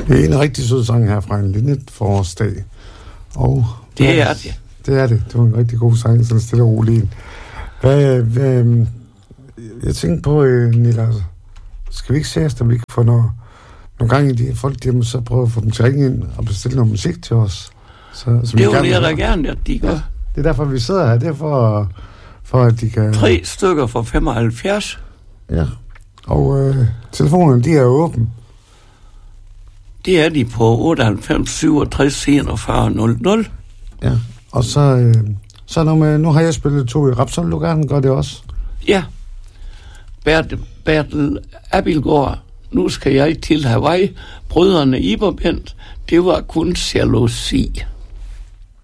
Det er en rigtig sød sang her fra en Linnet forårsdag. Og det er det. Det er det. Det var en rigtig god sang, sådan stille og rolig. Jeg tænkte på, Nilla, skal vi ikke se os, om vi kan få nogle gange i de folk, de må så prøve at få dem til at ringe ind og bestille noget musik til os. Så det vil jeg da gerne, at de gør. Ja, det er derfor, vi sidder her. Det er for at de kan... 3 stykker for 75. Ja, og telefonerne, de er åbne. Det er de på 98 67 41 00. Ja, og så nu har jeg spillet 2 i Rapsol. Du gerne gør det også. Ja. Bertel Abilgaard, nu skal jeg til Hawaii. Brødrene Iberbent, det var kun jalousi.